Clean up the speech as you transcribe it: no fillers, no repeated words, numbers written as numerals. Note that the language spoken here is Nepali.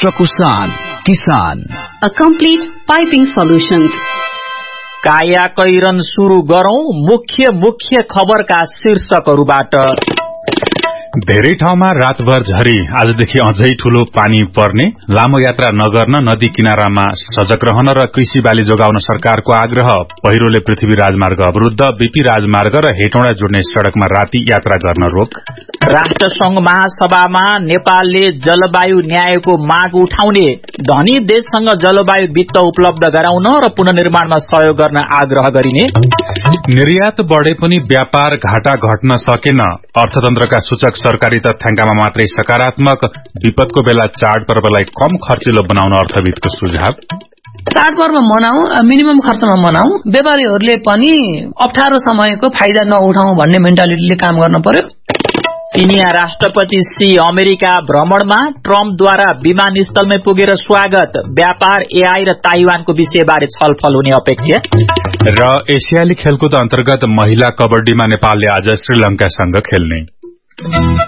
विश्वको सान किसान, a complete piping solutions. काया कैरन सुरु गरौं मुख्य खबरका शीर्षकहरूबाट। धेरै ठाउँमा रातभर झरी, आजदेखि अझै ठूलो पानी पर्ने, लामो यात्रा नगर्न, नदी किनारामा सजग रहन र कृषि बाली जोगाउन सरकारको आग्रह। पहिरोले पृथ्वी राजमार्ग अवरुद्ध, बीपी राजमार्ग र हेटौँडा जोड्ने सड़कमा राति यात्रा गर्न रोक। राष्ट्रसंघ महासभामा नेपालले जलवायु न्यायको माग उठाउने, धनी देशसँग जलवायु वित्त उपलब्ध गराउन र पुनर्निर्माणमा सहयोग गर्न आग्रह गरिने। निर्यात बढे पनि व्यापार घाटा घट्न सकेन, अर्थतन्त्रका सूचक सरकारी तथ्याङ्कमा मात्रै सकारात्मक। विपदको बेला चाडपर्वलाई कम खर्चिलो बनाउन अर्थविदको सुझाव। चाडपर्व मनाऊ, मिनिमम खर्चमा मनाऊ, व्यापारीहरूले पनि अप्ठ्यारो समयको फाइदा नउठाऊ भन्ने मेन्टालिटीले काम गर्न पर्यो। चिनिया राष्ट्रपति सी अमेरिका भ्रमणमा, ट्रम्पद्वारा विमानस्थलमै पुगेर स्वागत। व्यापार, एआई र ताइवानको विषयबारे छलफल हुने अपेक्षा। र एसियाली खेलकुद अन्तर्गत महिला कबड्डीमा नेपालले आज श्रीलंकासँग खेल्ने।